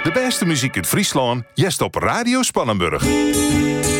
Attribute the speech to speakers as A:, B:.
A: De beste muziek uit Friesland, jest op Radio Spannenburg.